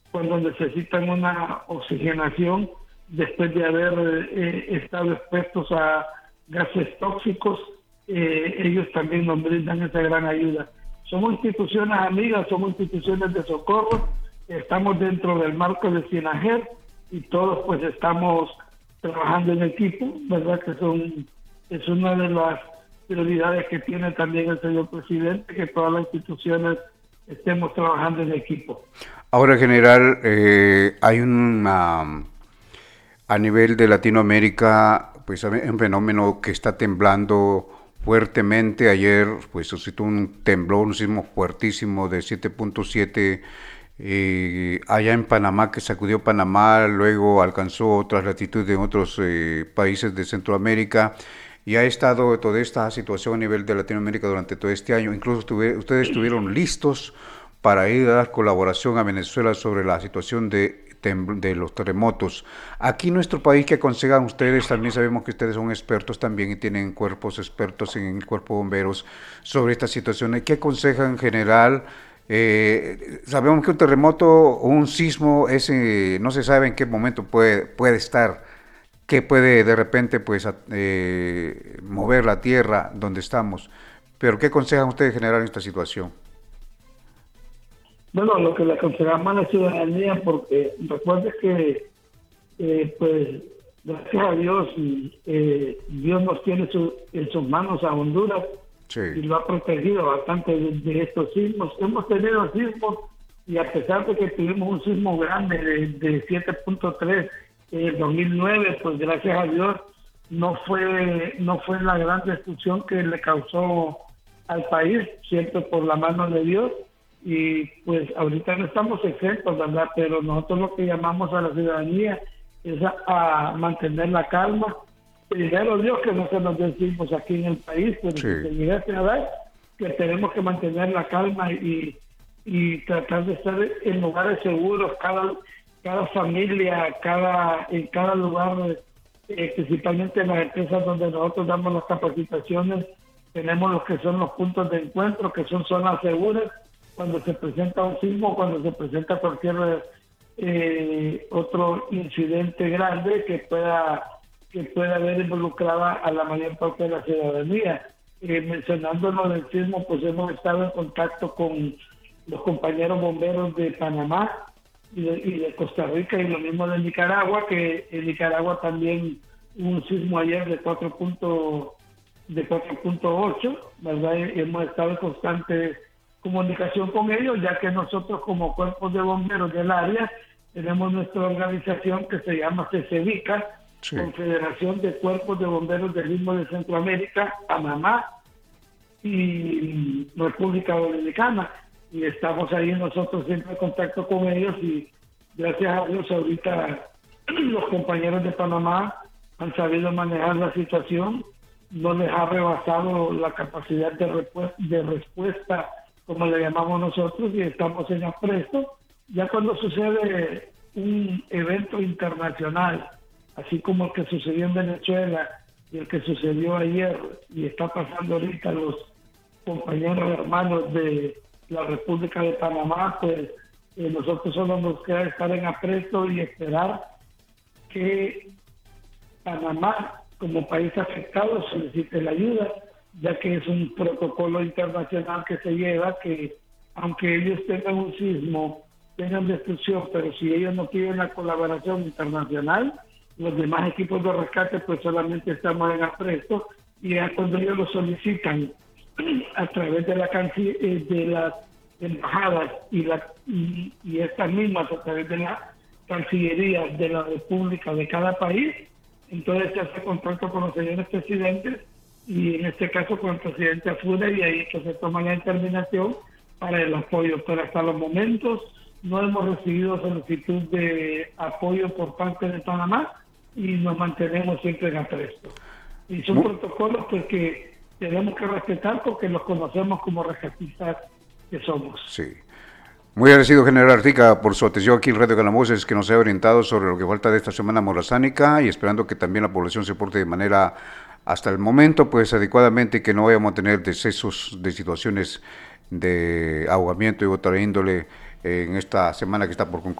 cuando necesitan una oxigenación después de haber estado expuestos a gases tóxicos. Ellos también nos brindan esa gran ayuda. Somos instituciones amigas, somos instituciones de socorro, estamos dentro del marco de SINAGER y todos pues estamos trabajando en equipo, ¿verdad? Es una de las prioridades que tiene también el señor presidente, que todas las instituciones estemos trabajando en equipo. Ahora, general, hay a nivel de Latinoamérica, pues un fenómeno que está temblando fuertemente. Ayer, pues suscitó un temblor, un sismo fuertísimo de 7.7 allá en Panamá, que sacudió Panamá, luego alcanzó otras latitudes en otros países de Centroamérica. Y ha estado toda esta situación a nivel de Latinoamérica durante todo este año. Incluso ustedes estuvieron listos para ir a dar colaboración a Venezuela sobre la situación de los terremotos. Aquí en nuestro país, ¿qué aconsejan ustedes? También sabemos que ustedes son expertos también y tienen cuerpos expertos en el cuerpo de bomberos sobre estas situaciones. ¿Qué aconsejan en general? Sabemos que un terremoto o un sismo no se sabe en qué momento puede estar, que puede de repente pues mover la tierra donde estamos. Pero ¿qué aconsejan ustedes en general en esta situación? Bueno, lo que le aconsejamos a la ciudadanía, porque recuerde que, pues, gracias a Dios, Dios nos tiene en sus manos a Honduras Sí, y lo ha protegido bastante de estos sismos. Hemos tenido sismos y a pesar de que tuvimos un sismo grande de 7.3 en el 2009, pues gracias a Dios no fue la gran destrucción que le causó al país, siempre por la mano de Dios. Y pues ahorita no estamos exentos, ¿verdad? Pero nosotros lo que llamamos a la ciudadanía es a mantener la calma. Primero Dios que no se nos decimos aquí en el país, pero sí. si se llegase a dar, que tenemos que mantener la calma y tratar de estar en lugares seguros, cada familia, en cada lugar, principalmente en las empresas donde nosotros damos las capacitaciones, tenemos lo que son los puntos de encuentro, que son zonas seguras cuando se presenta un sismo, cuando se presenta cualquier otro incidente grande que pueda haber involucrada a la mayor parte de la ciudadanía. Mencionando lo del sismo, pues hemos estado en contacto con los compañeros bomberos de Panamá y de Costa Rica y lo mismo de Nicaragua, que en Nicaragua también hubo un sismo ayer de 4.8, ¿verdad? Hemos estado en constante comunicación con ellos, ya que nosotros como cuerpos de bomberos del área tenemos nuestra organización que se llama CECEVICA, Sí. Confederación de Cuerpos de Bomberos del Istmo de Centroamérica, Panamá y República Dominicana. Y estamos ahí nosotros siempre en contacto con ellos y gracias a Dios ahorita los compañeros de Panamá han sabido manejar la situación, no les ha rebasado la capacidad de respuesta, como le llamamos nosotros, y estamos en apresto. Ya cuando sucede un evento internacional, así como el que sucedió en Venezuela y el que sucedió ayer y está pasando ahorita los compañeros hermanos de la República de Panamá, pues nosotros solo nos queda estar en apresto y esperar que Panamá, como país afectado, solicite la ayuda, ya que es un protocolo internacional que se lleva, que aunque ellos tengan un sismo, tengan destrucción, pero si ellos no piden la colaboración internacional, los demás equipos de rescate pues solamente estamos en apresto, y ya cuando ellos lo solicitan a través de de las embajadas y estas mismas a través de las cancillerías de la república de cada país, entonces se hace contacto con los señores presidentes y en este caso con el presidente Afuera, y ahí que se toma la determinación para el apoyo. Pero hasta los momentos no hemos recibido solicitud de apoyo por parte de Panamá y nos mantenemos siempre en apresto. Y son protocolos pues que tenemos que respetar porque los conocemos como rescatistas que somos. Sí. Muy agradecido, General Artica, por su atención aquí en Radio Calamboses, que nos ha orientado sobre lo que falta de esta semana morazánica y esperando que también la población se porte de manera, hasta el momento, pues adecuadamente y que no vayamos a tener decesos de situaciones de ahogamiento y otra índole en esta semana que está por concluir.